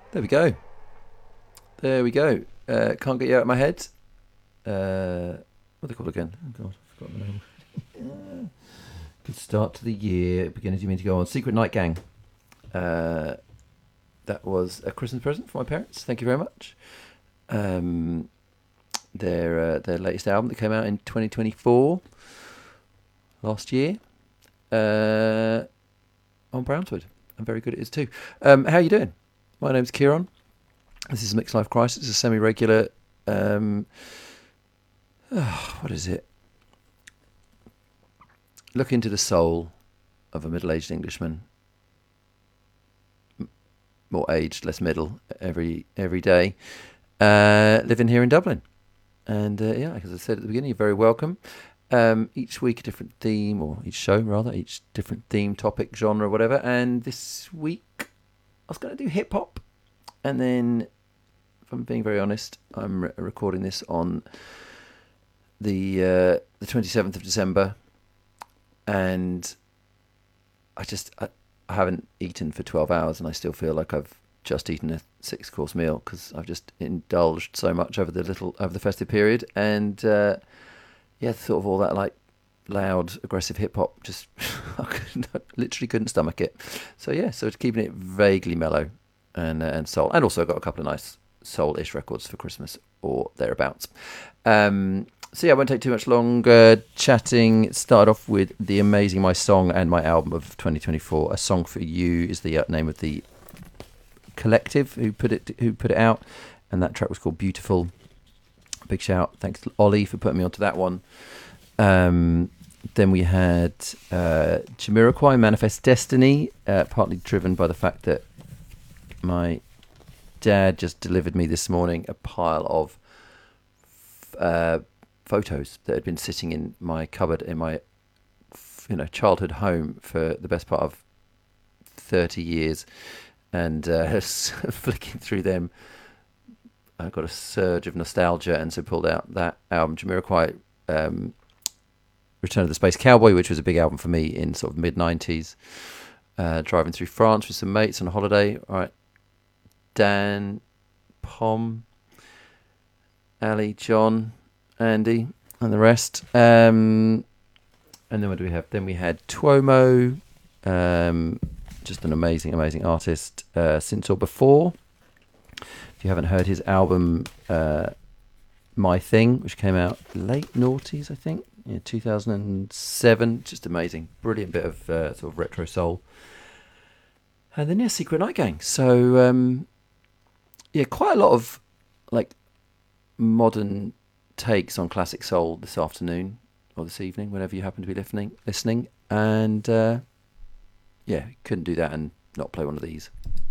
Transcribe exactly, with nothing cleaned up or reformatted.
There we go. There we go. Uh, can't get you out of my head. Uh, what are they called again? Oh God, I forgot the name. Good start to the year. Beginners you mean to go on. Secret Night Gang. Uh, that was a Christmas present for my parents. Thank you very much. Um, their uh, their latest album that came out in twenty twenty-four, last year, uh, on Brownswood. And very good it is too. Um, how are you doing? My name's Kieran. This is Mixed Life Crisis. It's a semi-regular... Um, oh, what is it? Look into the soul of a middle-aged Englishman. M- more aged, less middle, every every day. Uh, living here in Dublin. And uh, yeah, as I said at the beginning, you're very welcome. Um, each week a different theme, or each show rather, each different theme, topic, genre, whatever. And this week I was going to do hip-hop. And then... if I'm being very honest, I'm re- recording this on the uh, the twenty-seventh of December, and I just I, I haven't eaten for twelve hours, and I still feel like I've just eaten a six course meal because I've just indulged so much over the little over the festive period, and uh, yeah, sort of all that like loud, aggressive hip hop, just I couldn't, I literally couldn't stomach it. So yeah, so it's keeping it vaguely mellow and uh, and soul, and also got a couple of nice soul-ish records for Christmas or thereabouts. Um, so yeah, I won't take too much longer chatting. Start off with the amazing My Song and My Album of twenty twenty-four. A Song for You is the name of the collective who put it who put it out, and that track was called Beautiful. Big shout, thanks to Ollie for putting me onto that one. Um, then we had uh, Jamiroquai, Manifest Destiny, uh, partly driven by the fact that my Dad just delivered me this morning a pile of uh, photos that had been sitting in my cupboard in my, you know, childhood home for the best part of thirty years, and uh, flicking through them, I got a surge of nostalgia, and so pulled out that album, Jamiroquai, um, Return of the Space Cowboy, which was a big album for me in sort of mid nineties. Uh, driving through France with some mates on a holiday. All right. Dan, Pom, Ali, John, Andy, and the rest. Um, and then what do we have? Then we had Tuomo, um, just an amazing, amazing artist, uh, Since or Before. If you haven't heard his album, uh, My Thing, which came out late noughties, I think, yeah, two thousand seven, just amazing. Brilliant bit of uh, sort of retro soul. And then, yeah, Secret Night Gang. So, um, yeah, quite a lot of like modern takes on classic soul this afternoon or this evening, whenever you happen to be listening. Listening, and uh, yeah, couldn't do that and not play one of these.